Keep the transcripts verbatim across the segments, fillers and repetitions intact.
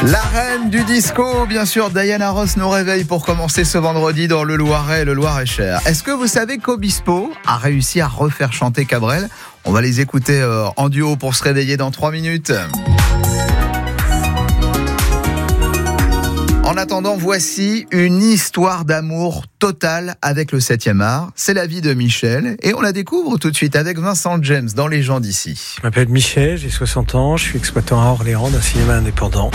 La reine du disco, bien sûr, Diana Ross nous réveille pour commencer ce vendredi dans le Loiret et le Loir-et-Cher. Est-ce que vous savez qu'Obispo a réussi à refaire chanter Cabrel ? On va les écouter euh, en duo pour se réveiller dans trois minutes. En attendant, voici une histoire d'amour totale avec le septième art. C'est la vie de Michel et on la découvre tout de suite avec Vincent James dans Les gens d'ici. Je m'appelle Michel, j'ai soixante ans, je suis exploitant à Orléans d'un cinéma indépendant.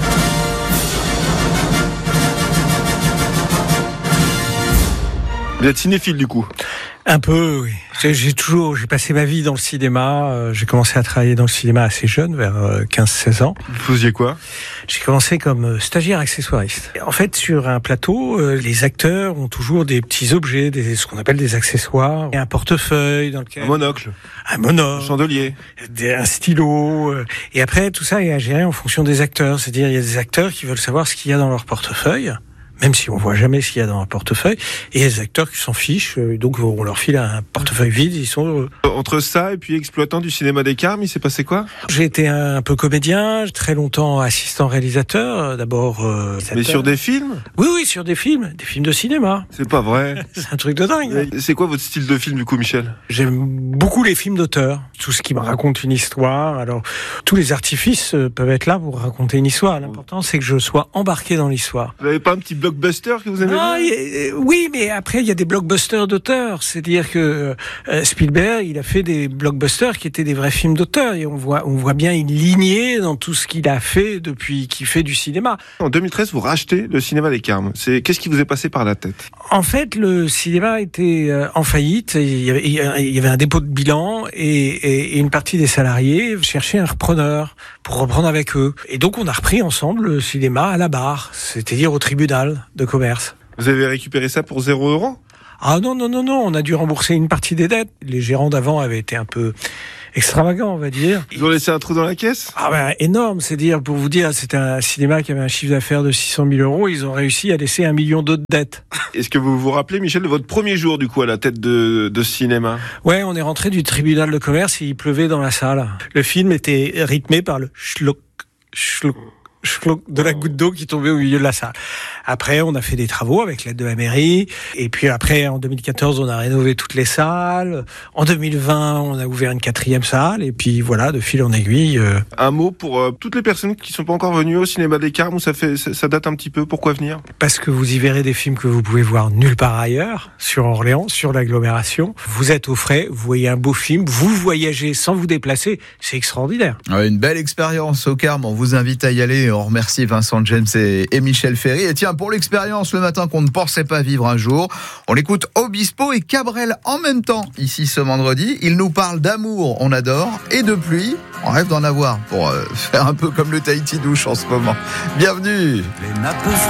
Vous êtes cinéphile du coup ? Un peu, oui. J'ai, j'ai toujours, j'ai passé ma vie dans le cinéma. Euh, j'ai commencé à travailler dans le cinéma assez jeune, vers euh, quinze seize ans. Vous faisiez quoi ? J'ai commencé comme euh, stagiaire accessoiriste. En fait, sur un plateau, euh, les acteurs ont toujours des petits objets, des, ce qu'on appelle des accessoires. Et un portefeuille dans lequel... Un monocle. Un monocle. Un chandelier. Des, un stylo. Euh, et après, tout ça est à gérer en fonction des acteurs. C'est-à-dire, il y a des acteurs qui veulent savoir ce qu'il y a dans leur portefeuille, même si on voit jamais ce qu'il y a dans un portefeuille, et il y a des acteurs qui s'en fichent, donc on leur file un portefeuille vide, ils sont heureux. Entre ça et puis exploitant du cinéma des Carmes, il s'est passé quoi ? J'ai été un peu comédien, très longtemps assistant réalisateur, d'abord... Euh, Mais sur des films ? Oui, oui, sur des films, des films de cinéma. C'est pas vrai. C'est un truc de dingue. C'est quoi votre style de film du coup, Michel ? J'aime beaucoup les films d'auteur, tout ce qui me raconte une histoire. Alors, tous les artifices peuvent être là pour raconter une histoire. L'important, c'est que je sois embarqué dans l'histoire. Vous n'avez pas un petit blockbuster que vous aimez non, bien ? y, oui, mais après, il y a des blockbusters d'auteurs. C'est-à-dire que euh, Spielberg, il a fait des blockbusters qui étaient des vrais films d'auteur. Et on voit, on voit bien une lignée dans tout ce qu'il a fait depuis qu'il fait du cinéma. En deux mille treize, vous rachetez le cinéma des Carmes. C'est... Qu'est-ce qui vous est passé par la tête ? En fait, le cinéma était euh, en faillite. Il y, avait, il y avait un dépôt de bilan et, et, et une partie des salariés cherchaient un repreneur pour reprendre avec eux. Et donc, on a repris ensemble le cinéma à la barre, c'est-à-dire au tribunal de commerce. Vous avez récupéré ça pour zéro euro ? Ah non, non, non, non, on a dû rembourser une partie des dettes. Les gérants d'avant avaient été un peu extravagants, on va dire. Ils ont laissé un trou dans la caisse ? Ah ben, énorme, c'est dire, pour vous dire, c'était un cinéma qui avait un chiffre d'affaires de six cent mille euros, ils ont réussi à laisser un million d'autres dettes. Est-ce que vous vous rappelez, Michel, de votre premier jour, du coup, à la tête de, de ce cinéma ? Ouais, on est rentré du tribunal de commerce et il pleuvait dans la salle. Le film était rythmé par le schlock, schlock, schlock de la goutte d'eau qui tombait au milieu de la salle. Après, on a fait des travaux avec l'aide de la mairie. Et puis après, en deux mille quatorze, on a rénové toutes les salles. En deux mille vingt, on a ouvert une quatrième salle. Et puis voilà, de fil en aiguille. Euh... Un mot pour euh, toutes les personnes qui ne sont pas encore venues au cinéma des Carmes, où ça, fait, ça, ça date un petit peu. Pourquoi venir ? Parce que vous y verrez des films que vous pouvez voir nulle part ailleurs, sur Orléans, sur l'agglomération. Vous êtes au frais, vous voyez un beau film, vous voyagez sans vous déplacer. C'est extraordinaire. Ouais, une belle expérience au Carmes. On vous invite à y aller. On remercie Vincent James et, et Michel Ferry. Et tiens, pour l'expérience le matin qu'on ne pensait pas vivre un jour, on écoute Obispo et Cabrel en même temps ici ce vendredi. Ils nous parlent d'amour, on adore, et de pluie. On rêve d'en avoir pour euh, faire un peu comme le Tahiti douche en ce moment. Bienvenue.